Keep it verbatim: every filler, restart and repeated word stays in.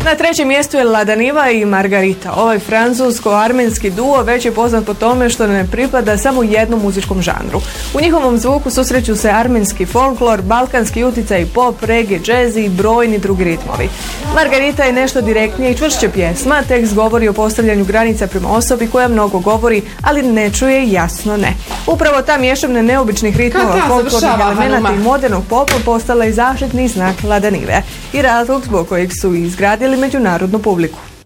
Na trećem mjestu je Ladaniva i Margarita. Ovaj francusko-armenski duo već je poznat po tome što ne pripada samo jednom muzičkom žanru. U njihovom zvuku susreću se armenski folklor, balkanski uticaj, pop, reggae, džez i brojni drugi ritmovi. Margarita je nešto direktnije i čvršće pjesma, tekst govori o postavljanju granica prema osobi koja mnogo govori, ali ne čuje jasno ne. Upravo ta mješavina neobičnih ritmova, folklornih elemenata i modernog popa postala je zaštitni znak Ladanive i razlog zbog kojeg su izgradili međunarodnu publiku.